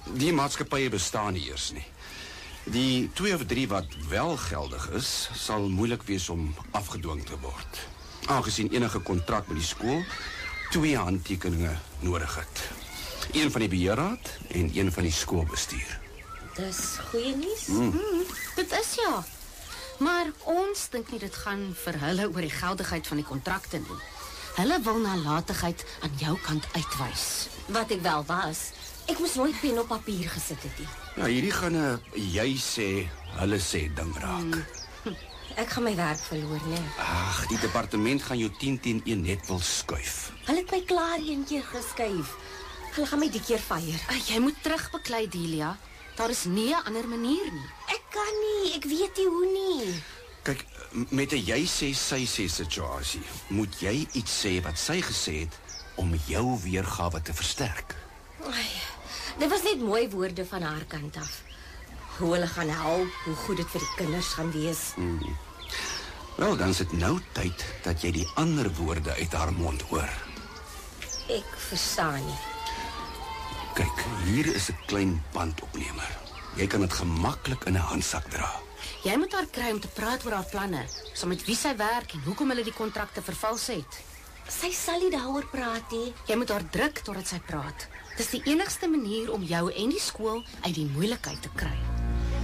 Die maatskappye bestaan nie eers nie. Die 2 of 3 wat wel geldig is, sal moeilik wees om afgedwing te word. Aangesien enige kontrak met die skool 2 handtekeninge nodig het. Een van die beheerraad en een van die skoolbestuur. Dis goeie nuus. Dit is ja. Maar ons dink nie dit gaan vir hulle oor die geldigheid van die kontrakte nie. Hulle wil nalatigheid aan jou kant uitwys. Wat ek wel was, ek moes nooit pen op papier gesit het nie. Ja, hierdie gaan 'n jy sê, hulle sê ding raak. Ek gaan my werk verloor, né? Ag, die departement gaan jou 10 teen 1 net wil skuif. Hulle het my klaar een keer geskuif. Hulle gaan my die keer fire. Jy moet terugbeklei, Delia. Daar is nie 'n ander manier nie. Ek kan nie, ek weet nie hoe nie. Kyk, met 'n jy sê, sy sê situasie, moet jy iets sê wat sy gesê het om jou weergawe te versterk. Ai, dit was net mooi woorde van haar kant af. Hoe hulle gaan help, hoe goed dit vir die kinders gaan wees. Wel, dan is dit nou tyd dat jy die ander woorde uit haar mond hoor. Ek verstaan nie. Kyk, hier is 'n klein bandopnemer. Jy kan dit gemaklik in 'n handsak dra. Jy moet haar kry om te praat oor haar planne, saam met wie sy werk en hoekom hulle die kontrakte vervals het. Sy sal nie daaroor praat nie. Jy moet haar druk totdat sy praat. Dis die enigste manier om jou en die skool uit die moeilikheid te kry.